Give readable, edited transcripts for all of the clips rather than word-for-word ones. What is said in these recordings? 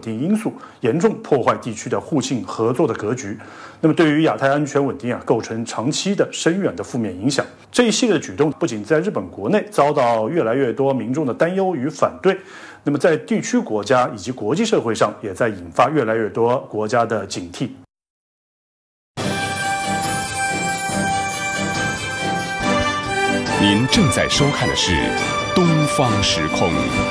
定因素，严重破坏地区的互信合作的格局。那么对于亚太安全稳定构成长期的深远的负面影响。这一系列的举动不仅在日本国内遭到越来越多民众的担忧与反对，那么在地区国家以及国际社会上也在引发越来越多国家的警惕。 您正在收看的是东方时空。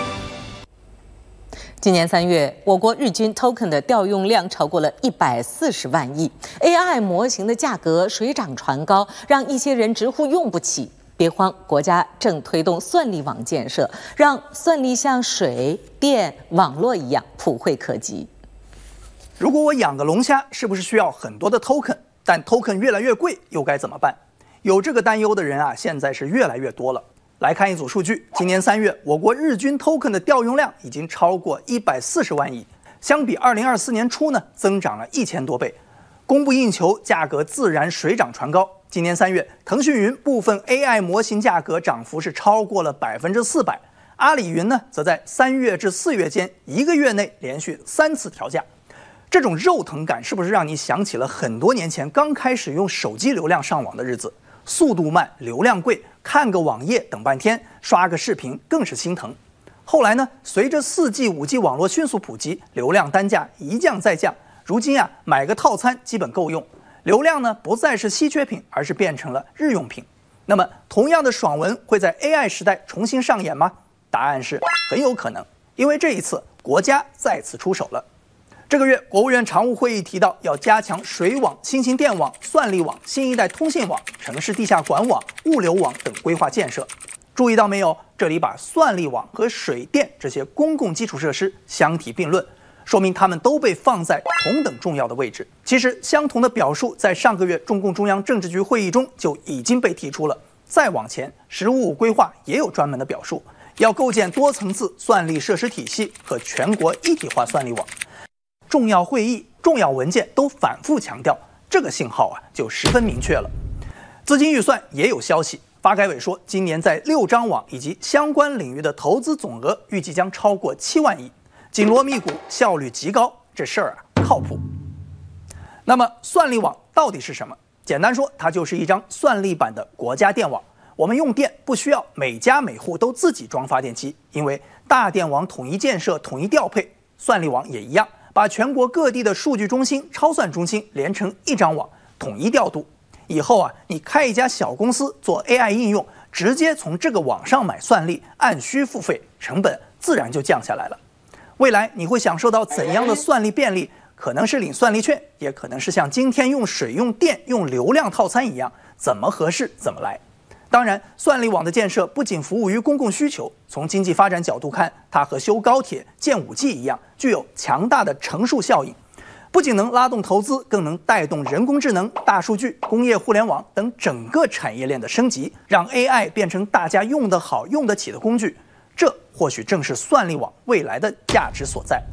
今年3月，我国日均 token 的调用量超过了140万亿 ，AI 模型的价格水涨船高，让一些人直呼用不起。别慌，国家正推动算力网建设，让算力像水电网络一样普惠可及。 如果我养个龙虾，是不是需要很多的 token？ 但 token 越来越贵，又该怎么办？有这个担忧的人啊，现在是越来越多了。来看一组数据，今年3月，我国日均 token 的调用量已经超过140万亿，相比2024年初呢，增长了1000多倍。供不应求，价格自然水涨船高。今年3月，腾讯云部分 AI 模型价格涨幅是超过了400%，阿里云呢，则在3月至4月间1个月内连续3次调价。这种肉疼感是不是让你想起了很多年前刚开始用手机流量上网的日子？速度慢，流量贵，看个网页等半天，刷个视频更是心疼。后来呢，随着4G、5G 网络迅速普及，流量单价一降再降。如今啊，买个套餐基本够用，流量呢不再是稀缺品，而是变成了日用品。那么，同样的爽文会在 AI 时代重新上演吗？答案是很有可能，因为这一次国家再次出手了。这个月，国务院常务会议提到，要加强水网、新型电网、算力网、新一代通信网、城市地下管网、物流网等规划建设。注意到没有？这里把算力网和水电这些公共基础设施相提并论，说明它们都被放在同等重要的位置。其实，相同的表述在上个月中共中央政治局会议中就已经被提出了。再往前，《十五五》规划也有专门的表述，要构建多层次算力设施体系和全国一体化算力网。重要会议、重要文件都反复强调，这个信号啊就十分明确了。资金预算也有消息，发改委说，今年在6张网以及相关领域的投资总额预计将超过7万亿，紧锣密鼓，效率极高，这事儿啊靠谱。那么算力网到底是什么？简单说，它就是一张算力版的国家电网。我们用电不需要每家每户都自己装发电机，因为大电网统一建设、统一调配，算力网也一样。把全国各地的数据中心、超算中心连成一张网，统一调度。以后啊，你开一家小公司做 AI 应用，直接从这个网上买算力，按需付费，成本自然就降下来了。未来你会享受到怎样的算力便利？可能是领算力券，也可能是像今天用水、用电、用流量套餐一样，怎么合适怎么来。当然，算力网的建设不仅服务于公共需求，从经济发展角度看，它和修高铁、建5G一样，具有强大的乘数效应，不仅能拉动投资，更能带动人工智能、大数据、工业互联网等整个产业链的升级，让 AI 变成大家用得好、用得起的工具。这或许正是算力网未来的价值所在。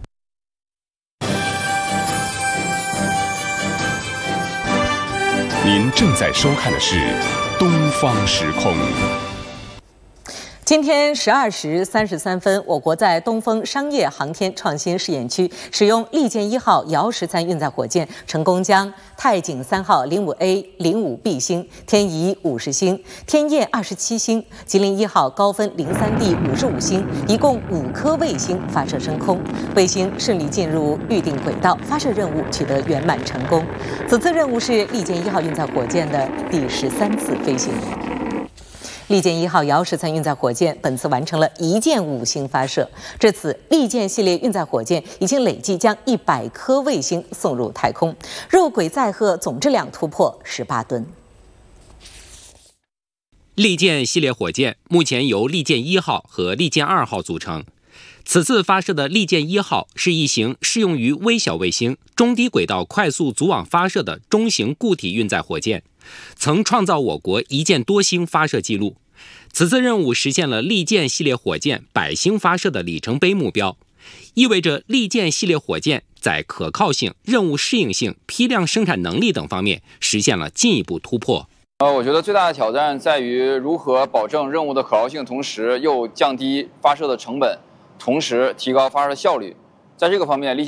您正在收看的是东方时空。 今天12时33分，我国在东风商业航天创新试验区使用利剑1号遥13运载火箭，成功将太井3号 05A、05B 星、天仪50星、天雁27星、吉林1号高分03D 55星，一共5颗卫星发射升空，卫星顺利进入预定轨道，发射任务取得圆满成功。此次任务是利剑1号运载火箭的第13次飞行。利剑1号遥13运载火箭本次完成了1箭5星发射，至此利剑系列运载火箭已经累计将100颗卫星送入太空，入轨载荷总质量突破18吨。 利剑系列火箭目前由利剑1号和利剑2号组成。此次发射的利剑1号是一型适用于微小卫星、中低轨道快速组网发射的中型固体运载火箭，曾创造我国1箭多星发射记录。此次任务实现了利剑系列火箭100星发射的里程碑目标，意味着利剑系列火箭在可靠性、任务适应性、批量生产能力等方面实现了进一步突破。 我觉得最大的挑战在于如何保证任务的可靠性，同时又降低发射的成本，同时提高发射效率。在这个方面，利剑